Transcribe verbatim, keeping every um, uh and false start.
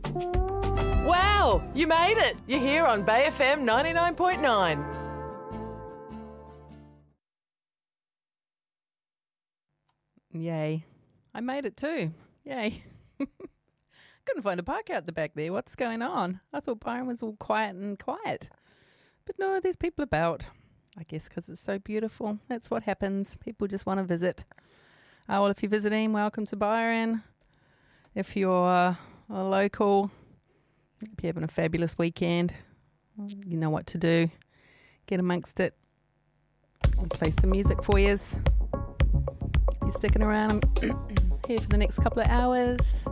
Wow, you made it. You're here on Bay F M ninety-nine point nine. Yay. I made it too. Yay. Couldn't find a park out the back there. What's going on? I thought Byron was all quiet and quiet. But no, there's people about. I guess because it's so beautiful. That's what happens. People just want to visit. Uh, well, if you're visiting, welcome to Byron. If you're uh, a local, if you're having a fabulous weekend, you know what to do. Get amongst it. I'll play some music for you. You're sticking around here for the next couple of hours.